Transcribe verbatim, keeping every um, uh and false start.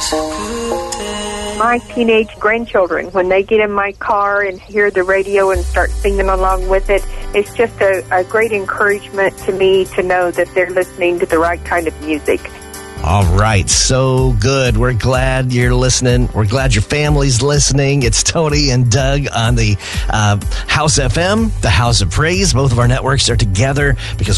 My teenage grandchildren, when they get in my car and hear the radio and start singing along with it, it's just a, a great encouragement to me to know that they're listening to the right kind of music. All right. So good. We're glad you're listening. We're glad your family's listening. It's Tony and Doug on the uh, House F M, the House of Praise. Both of our networks are together because